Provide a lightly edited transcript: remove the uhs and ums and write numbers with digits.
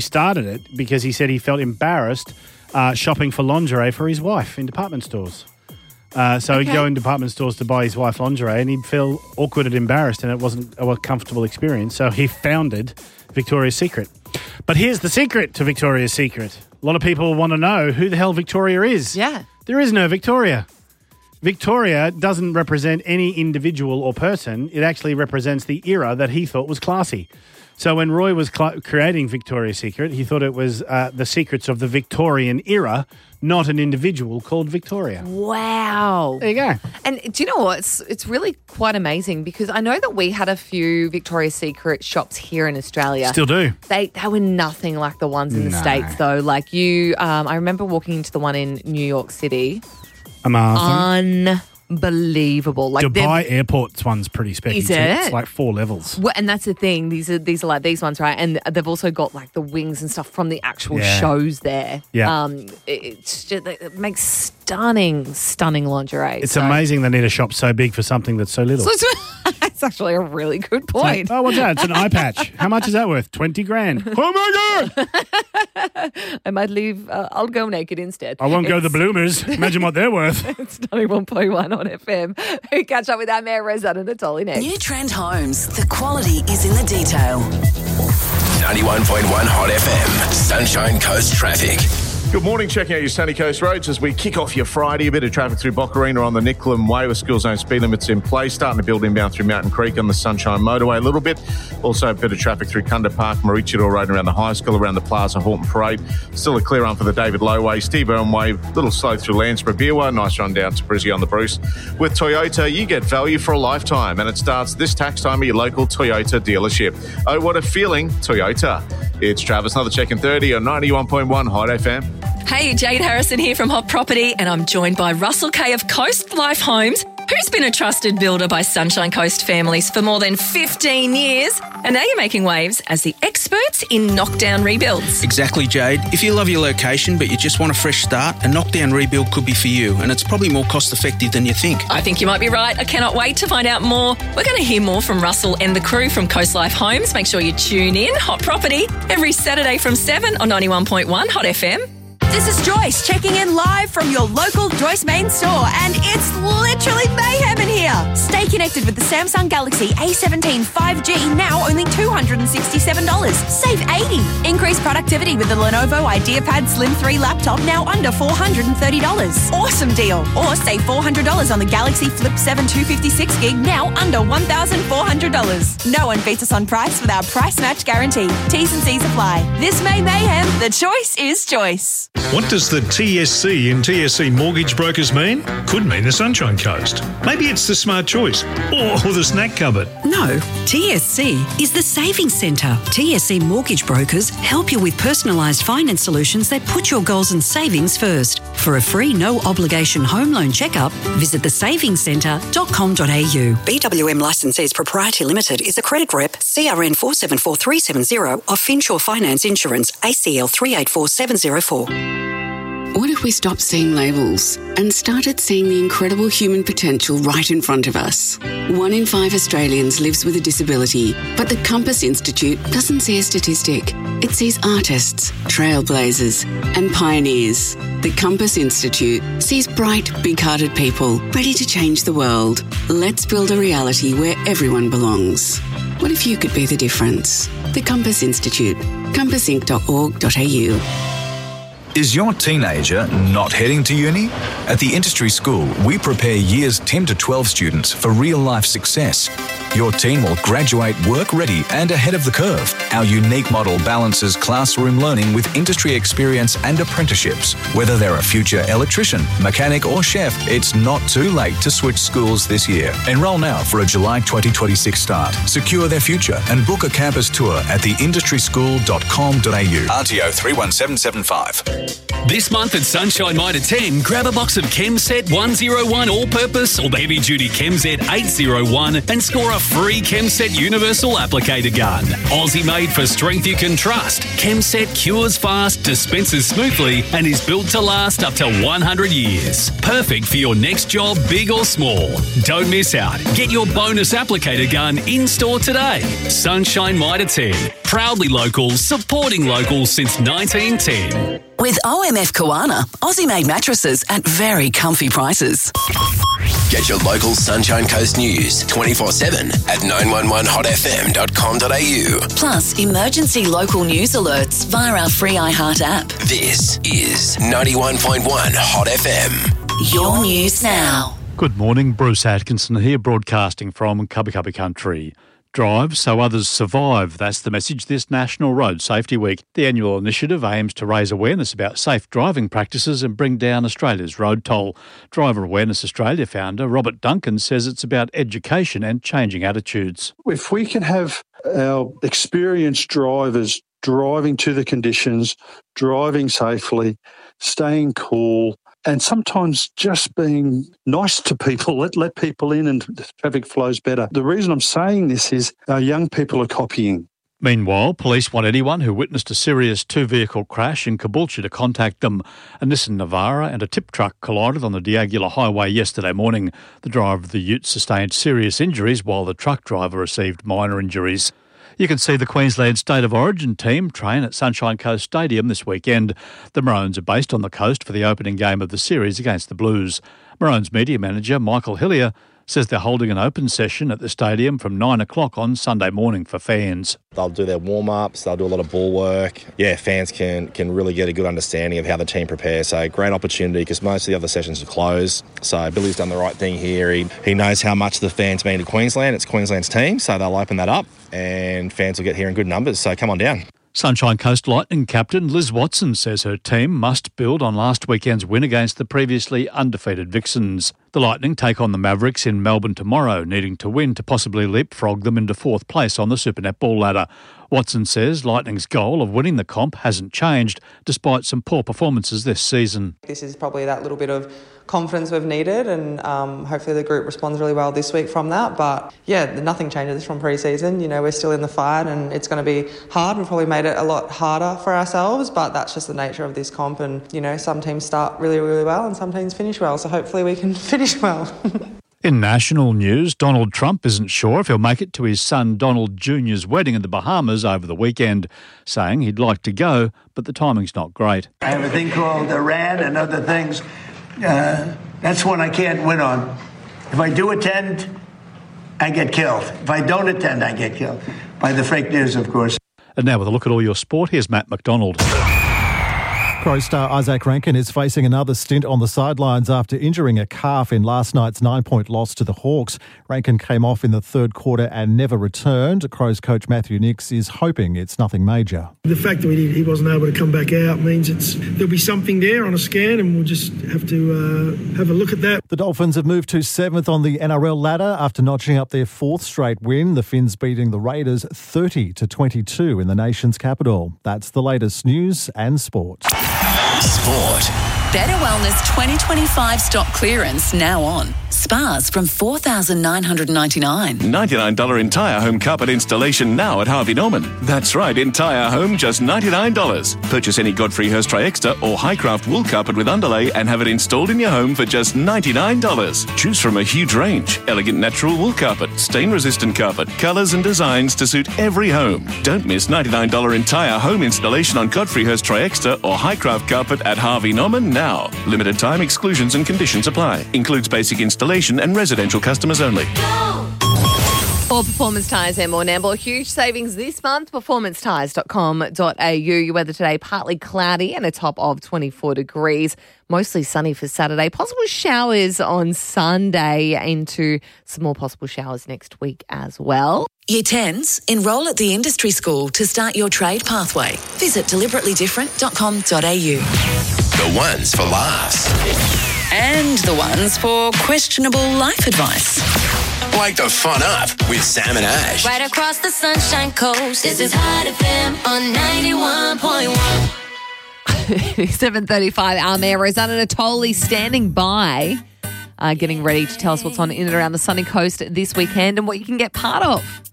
started it because he said he felt embarrassed shopping for lingerie for his wife in department stores. So he'd go in department stores to buy his wife lingerie and he'd feel awkward and embarrassed and it wasn't a comfortable experience. So he founded Victoria's Secret. But here's the secret to Victoria's Secret. A lot of people want to know who the hell Victoria is. Yeah. There is no Victoria. Victoria doesn't represent any individual or person. It actually represents the era that he thought was classy. So when Roy was creating Victoria's Secret, he thought it was the secrets of the Victorian era, not an individual called Victoria. Wow. There you go. And do you know what? It's really quite amazing because I know that we had a few Victoria's Secret shops here in Australia. Still do. They were nothing like the ones in the States, though. Like I remember walking into the one in New York City. Amazing. Unbelievable. Like Dubai Airport's one's pretty specky. Is too. it? It's like 4 levels. Well, and that's the thing. These are like these ones, right? And they've also got like the wings and stuff from the actual shows there. Yeah. It makes stunning lingerie. It's amazing they need a shop so big for something that's so little. It's actually a really good point. Like, what's that? It's an eye patch. How much is that worth? 20 grand. Oh my God! I might leave. I'll go naked instead. I won't go the Bloomers. Imagine what they're worth. It's 91.1 on FM. Catch up with our Mayor Reza and Natali next. New Trend Homes. The quality is in the detail. 91.1 Hot FM. Sunshine Coast traffic. Good morning. Checking out your Sunny Coast roads as we kick off your Friday. A bit of traffic through Boccarina on the Nicklin Way with school zone speed limits in place. Starting to build inbound through Mountain Creek on the Sunshine Motorway a little bit. Also a bit of traffic through Kunda Park, Maroochydore Road around the high school, around the Plaza Horton Parade. Still a clear run for the David Low Way. Steve Irwin Way, little slow through Landsborough Beerwah. Nice run down to Brizzy on the Bruce. With Toyota, you get value for a lifetime, and it starts this tax time at your local Toyota dealership. Oh, what a feeling, Toyota. It's Travis, another check in 30 on 91.1 Hot FM. Hey, Jade Harrison here from Hot Property, and I'm joined by Russell Kay of Coast Life Homes, who's been a trusted builder by Sunshine Coast families for more than 15 years. And now you're making waves as the experts in knockdown rebuilds. Exactly, Jade. If you love your location but you just want a fresh start, a knockdown rebuild could be for you, and it's probably more cost effective than you think. I think you might be right. I cannot wait to find out more. We're going to hear more from Russell and the crew from Coast Life Homes. Make sure you tune in. Hot Property every Saturday from 7 on 91.1 Hot FM. This is Joyce checking in live from your local Joyce Main store, and it's literally mayhem in here. Stay connected with the Samsung Galaxy A17 5G, now only $267. Save $80. Increase productivity with the Lenovo IdeaPad Slim 3 laptop, now under $430. Awesome deal. Or save $400 on the Galaxy Flip 7 256GB, now under $1,400. No one beats us on price with our price match guarantee. T's and C's apply. This May mayhem, the choice is Joyce. What does the TSC in TSC Mortgage Brokers mean? Could mean the Sunshine Coast. Maybe it's the Smart Choice or the Snack Cupboard. No, TSC is the Savings Centre. TSC Mortgage Brokers help you with personalised finance solutions that put your goals and savings first. For a free, no-obligation home loan checkup, visit thesavingcentre.com.au. BWM Licensees Proprietary Limited is a credit rep, CRN 474370 of Finsure Finance Insurance, ACL 384704. What if we stopped seeing labels and started seeing the incredible human potential right in front of us? 1 in 5 Australians lives with a disability, but the Compass Institute doesn't see a statistic. It sees artists, trailblazers, and pioneers. The Compass Institute sees bright, big-hearted people ready to change the world. Let's build a reality where everyone belongs. What if you could be the difference? The Compass Institute. compassinc.org.au. Is your teenager not heading to uni? At the Industry School, we prepare years 10 to 12 students for real-life success. Your teen will graduate work-ready and ahead of the curve. Our unique model balances classroom learning with industry experience and apprenticeships. Whether they're a future electrician, mechanic or chef, it's not too late to switch schools this year. Enroll now for a July 2026 start. Secure their future and book a campus tour at theindustryschool.com.au. RTO 31775. This month at Sunshine Mitre 10, grab a box of ChemSet 101 All-Purpose or the Heavy Duty ChemSet 801 and score a free ChemSet Universal Applicator Gun. Aussie made for strength you can trust. ChemSet cures fast, dispenses smoothly and is built to last up to 100 years. Perfect for your next job, big or small. Don't miss out. Get your bonus applicator gun in store today. Sunshine Mitre 10. Proudly local, supporting local since 1910. With OMF Koana, Aussie-made mattresses at very comfy prices. Get your local Sunshine Coast news 24/7 at 911hotfm.com.au. Plus, emergency local news alerts via our free iHeart app. This is 91.1 Hot FM. Your news now. Good morning, Bruce Atkinson here, broadcasting from Cubby Cubby Country. Drive so others survive. That's the message this National Road Safety Week. The annual initiative aims to raise awareness about safe driving practices and bring down Australia's road toll. Driver Awareness Australia founder Robert Duncan says it's about education and changing attitudes. If we can have our experienced drivers driving to the conditions, driving safely, staying cool, and sometimes just being nice to people, let people in and the traffic flows better. The reason I'm saying this is our young people are copying. Meanwhile, police want anyone who witnessed a serious two-vehicle crash in Caboolture to contact them. A Nissan Navara and a tip truck collided on the Diagula Highway yesterday morning. The driver of the ute sustained serious injuries while the truck driver received minor injuries. You can see the Queensland State of Origin team train at Sunshine Coast Stadium this weekend. The Maroons are based on the coast for the opening game of the series against the Blues. Maroons media manager Michael Hillier says they're holding an open session at the stadium from 9 o'clock on Sunday morning for fans. They'll do their warm-ups, they'll do a lot of ball work. Yeah, fans can really get a good understanding of how the team prepares. So great opportunity because most of the other sessions are closed. So Billy's done the right thing here. He knows how much the fans mean to Queensland. It's Queensland's team, so they'll open that up and fans will get here in good numbers. So come on down. Sunshine Coast Lightning captain Liz Watson says her team must build on last weekend's win against the previously undefeated Vixens. The Lightning take on the Mavericks in Melbourne tomorrow, needing to win to possibly leapfrog them into fourth place on the Super Netball ladder. Watson says Lightning's goal of winning the comp hasn't changed, despite some poor performances this season. This is probably that little bit of confidence we've needed, and hopefully the group responds really well this week from that. But yeah, nothing changes from pre-season. You know, we're still in the fight and it's going to be hard. We've probably made it a lot harder for ourselves, but that's just the nature of this comp. And, you know, some teams start really, really well and some teams finish well. So hopefully we can finish well. In national news, Donald Trump isn't sure if he'll make it to his son Donald Jr.'s wedding in the Bahamas over the weekend, saying he'd like to go, but the timing's not great. I have a thing called Iran and other things. That's one I can't win on. If I do attend, I get killed. If I don't attend, I get killed. By the fake news, of course. And now with a look at all your sport, here's Matt McDonald. Crows star Isaac Rankin is facing another stint on the sidelines after injuring a calf in last night's 9-point loss to the Hawks. Rankin came off in the third quarter and never returned. Crows coach Matthew Nicks is hoping it's nothing major. The fact that he wasn't able to come back out means there'll be something there on a scan, and we'll just have to have a look at that. The Dolphins have moved to 7th on the NRL ladder after notching up their 4th straight win. The Finns beating the Raiders 30-22 in the nation's capital. That's the latest news and sport. Sport. Better Wellness 2025 stock clearance now on. Spas from $4,999. $99 entire home carpet installation now at Harvey Norman. That's right, entire home, just $99. Purchase any Godfrey Hirst Tri-Extra or Highcraft wool carpet with underlay and have it installed in your home for just $99. Choose from a huge range. Elegant natural wool carpet, stain-resistant carpet, colours and designs to suit every home. Don't miss $99 entire home installation on Godfrey Hirst Tri-Extra or Highcraft carpet at Harvey Norman now. Limited time exclusions and conditions apply. Includes basic installation and residential customers only. For Performance Tyres and more Nambour, huge savings this month. PerformanceTyres.com.au. Your weather today, partly cloudy and a top of 24 degrees. Mostly sunny for Saturday. Possible showers on Sunday, into some more possible showers next week as well. Year 10s, enrol at the industry school to start your trade pathway. Visit deliberatelydifferent.com.au. The ones for laughs. And the ones for questionable life advice. Wake the fun up with Sam and Ash. Right across the Sunshine Coast, this is Hot FM on 91.1. 7:35, our Mayor Rosanna Natoli standing by, getting ready to tell us what's on in and around the sunny coast this weekend and what you can get part of.